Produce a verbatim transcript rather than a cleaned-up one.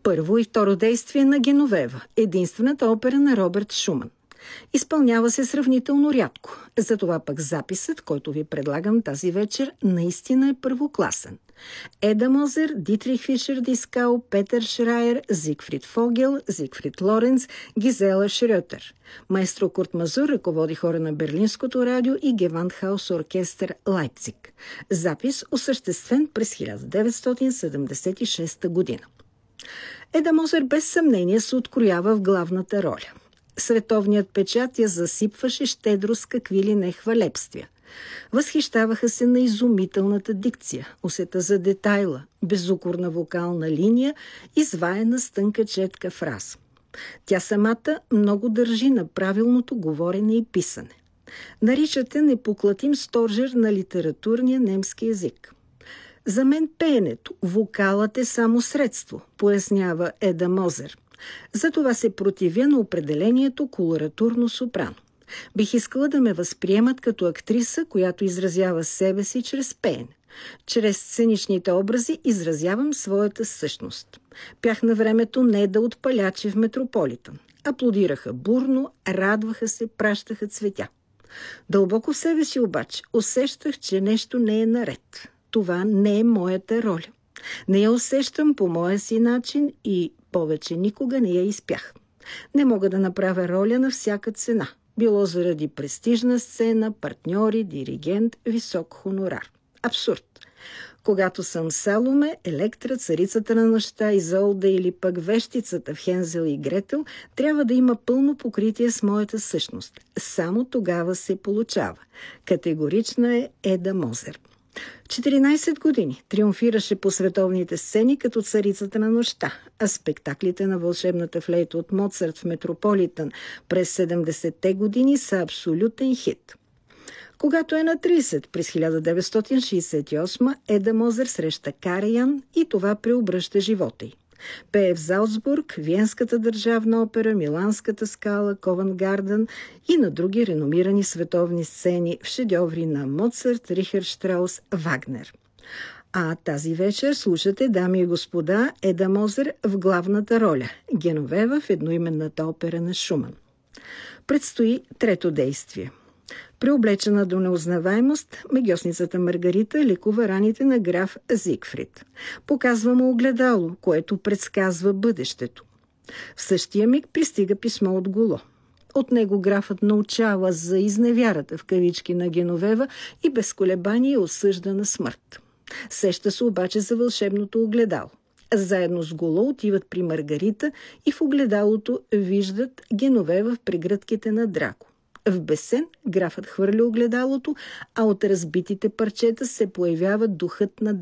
Първо и второ действие на Геновева, единствената опера на Роберт Шуман. Изпълнява се сравнително рядко, затова пък записът, който ви предлагам тази вечер, наистина е първокласен. Еда Мозер, Дитрих Фишер Дискау, Петър Шрайер, Зигфрид Фогел, Зигфрид Лоренц, Гизела Шрьотер. Маестро Курт Мазур ръководи хора на Берлинското радио и Гевандхаус оркестър Лайпциг. Запис осъществен през хиляда деветстотин седемдесет и шеста година. Еда Мозер без съмнение се откроява в главната роля. Световният печат я засипваше щедро с какви ли не хвалебствия. Възхищаваха се на изумителната дикция, усета за детайла, безукорна вокална линия и зваена с тънка четка фраза. Тя самата много държи на правилното говорене и писане. Наричате непоклатим сторжер на литературния немски език. За мен пеенето, вокалът е само средство, пояснява Еда Мозер. Затова се противя на определението колоратурно сопрано. Бих искала да ме възприемат като актриса, която изразява себе си чрез пеене. Чрез сценичните образи изразявам своята същност. Пях на времето Неда от Палячи в Метрополитън. Аплодираха бурно, радваха се, пращаха цветя. Дълбоко в себе си обаче усещах, че нещо не е наред. Това не е моята роля. Не я усещам по моя си начин и повече никога не я изпях. Не мога да направя роля на всяка цена. Било заради престижна сцена, партньори, диригент, висок хонорар. Абсурд. Когато съм Саломе, Електра, царицата на нощта, Изолда или пък вещицата в Хензел и Гретел, трябва да има пълно покритие с моята същност. Само тогава се получава. Категорична е Еда Мозер. четиринайсет години триумфираше по световните сцени като царицата на нощта, а спектаклите на вълшебната флейта от Моцарт в Метрополитън през седемдесетте години са абсолютен хит. Когато е на трийсет, през хиляда деветстотин шейсет и осма, Еда Мозер среща Караян и това преобръща живота й. Пее в Залцбург, Виенската държавна опера, Миланската скала, Ковент Гарден и на други реномирани световни сцени в шедьоври на Моцарт, Рихард Штраус, Вагнер. А тази вечер слушате, дами и господа, Еда Мозер в главната роля – Геновева в едноименната опера на Шуман. Предстои трето действие. Преоблечена до неузнаваемост, магьосницата Маргарита лекува раните на граф Зигфрид. Показва му огледало, което предсказва бъдещето. В същия миг пристига писмо от Голо. От него графът научава за изневярата в кавички на Геновева и без колебание осъжда на смърт. Сеща се обаче за вълшебното огледало. Заедно с Голо отиват при Маргарита и в огледалото виждат Геновева в прегръдките на Драко. В безсен графът хвърля огледалото, а от разбитите парчета се появява духът на